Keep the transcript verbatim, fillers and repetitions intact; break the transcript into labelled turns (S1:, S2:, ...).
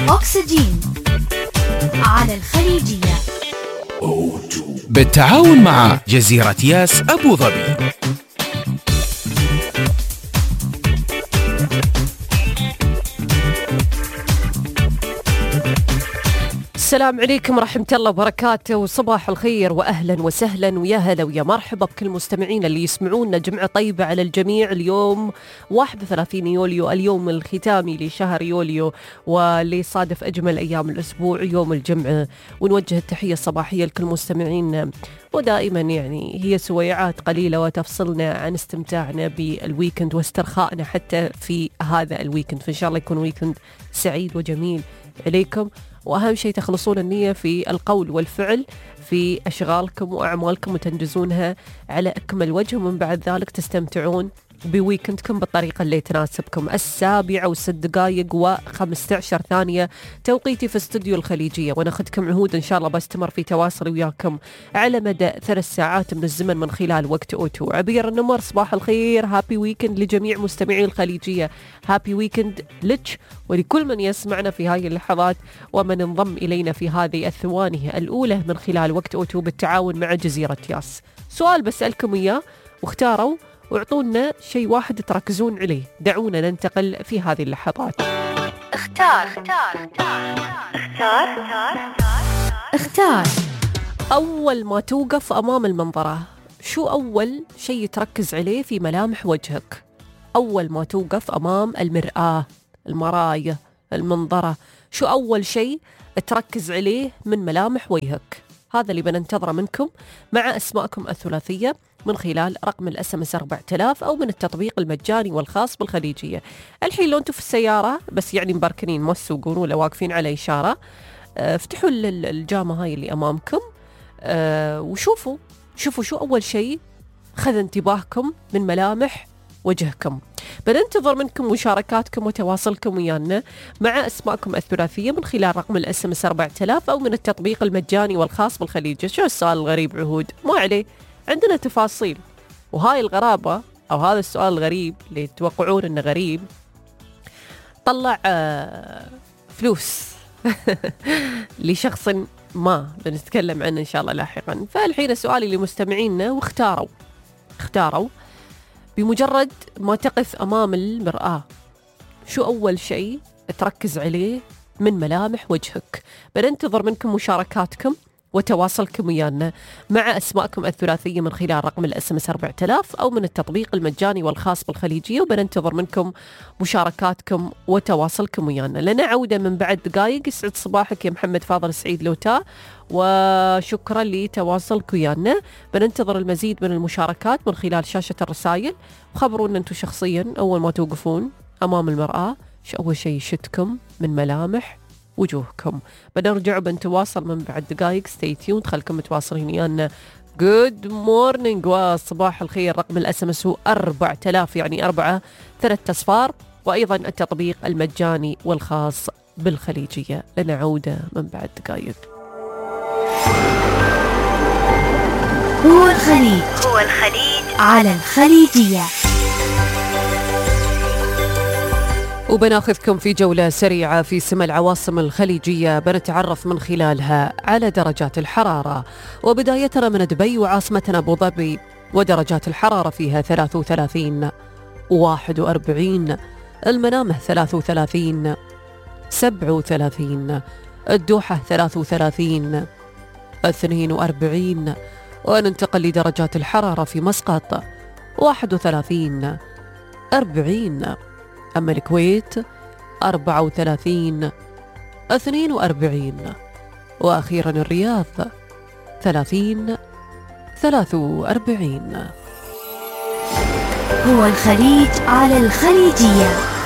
S1: أكسجين على الخليجية
S2: بالتعاون مع جزيرة ياس أبو ظبي.
S3: السلام عليكم ورحمة الله وبركاته، وصباح الخير وأهلا وسهلا ويا هلا ويا مرحبا بكل مستمعينا اللي يسمعونا. جمعة طيبة على الجميع. اليوم واحد وثلاثين يوليو، اليوم الختامي لشهر يوليو، واللي صادف أجمل أيام الأسبوع يوم الجمعة. ونوجه التحية الصباحية لكل مستمعينا، ودائما يعني هي سويعات قليلة وتفصلنا عن استمتاعنا بالويكند واسترخائنا حتى في هذا الويكند. فإن شاء الله يكون ويكند سعيد وجميل عليكم، وأهم شيء تخلصون النية في القول والفعل في أشغالكم وأعمالكم وتنجزونها على أكمل وجه، ومن بعد ذلك تستمتعون بويكندكم بالطريقة اللي تناسبكم. السابعة وست دقائق وخمسة عشر ثانية توقيتي في استوديو الخليجية، وناخذكم عهود إن شاء الله بستمر في تواصل وياكم على مدى ثلاث ساعات من الزمن من خلال وقت أوتو. عبير النمر، صباح الخير، هابي ويكند لجميع مستمعي الخليجية، هابي ويكند لك ولكل من يسمعنا في هذه اللحظات ومن انضم إلينا في هذه الثواني الأولى من خلال وقت أوتو بالتعاون مع جزيرة ياس. سؤال بسألكم إياه واختاروا واعطونا شيء واحد تركزون عليه. دعونا ننتقل في هذه اللحظات.
S1: اختار اختار اختار اختار اختار
S3: أول ما توقف أمام المنظرة، شو أول شيء تركز عليه في ملامح وجهك؟ أول ما توقف أمام المرآة، المراية، المنظرة، شو أول شيء تركز عليه من ملامح وجهك؟ هذا اللي بننتظره منكم مع أسماءكم الثلاثية من خلال رقم الاس ام اس أربعة آلاف او من التطبيق المجاني والخاص بالخليجيه. الحين لو انتم في السياره بس يعني مبركنين ما تسوقون ولا واقفين على اشاره، افتحوا الجامه هاي اللي امامكم اه وشوفوا شوفوا شو اول شيء خذ انتباهكم من ملامح وجهكم. بننتظر منكم مشاركاتكم وتواصلكم ويانا مع اسماءكم الثلاثيه من خلال رقم الاس ام اس أربعة آلاف او من التطبيق المجاني والخاص بالخليجيه. شو السؤال الغريب عهود؟ ما عليه، عندنا تفاصيل. وهاي الغرابة أو هذا السؤال الغريب اللي تتوقعون إنه غريب طلع فلوس لشخص ما بنتكلم عنه إن شاء الله لاحقا. فالحين سؤالي لمستمعينا، واختاروا اختاروا بمجرد ما تقف أمام المرآة شو أول شيء تركز عليه من ملامح وجهك؟ بننتظر منكم مشاركاتكم وتواصلكم ويانا مع أسماءكم الثلاثية من خلال رقم الاس ام اس أربعة آلاف أو من التطبيق المجاني والخاص بالخليجية، وبننتظر منكم مشاركاتكم وتواصلكم ويانا. لنا عودة من بعد دقائق. يسعد صباحك يا محمد فاضل سعيد لوتا، وشكرا لتواصلك ويانا. بننتظر المزيد من المشاركات من خلال شاشة الرسائل، وخبرونا أنتم شخصيا أول ما توقفون أمام المرآة شو أول شيء يشتكم من ملامح وجوهكم. بنرجع بنتواصل من بعد دقائق. ستي تيوند، خلكم متواصلين ويانا. جود مورنينج وصباح الخير. رقم الاس ام اس هو أربعة آلاف، يعني أربعة ثلاث أصفار، وأيضا التطبيق المجاني والخاص بالخليجية. لنا عودة من بعد دقائق.
S1: هو الخليج هو الخليج على الخليجية.
S3: وبناخذكم في جولة سريعة في سما العواصم الخليجية، بنتعرف من خلالها على درجات الحرارة. وبدايتنا من دبي وعاصمتنا أبو ظبي، ودرجات الحرارة فيها ثلاثة وثلاثين، واحد وأربعين، المنامة ثلاثة وثلاثين، سبعة وثلاثين، الدوحة ثلاثة وثلاثين، اثنين وأربعين. وننتقل لدرجات الحرارة في مسقط، واحد وثلاثين، أربعين. أما الكويت أربعة وثلاثين، اثنين وأربعين. وأخيرا الرياض ثلاثين، ثلاثة وأربعين.
S1: هو الخليج على الخليجية.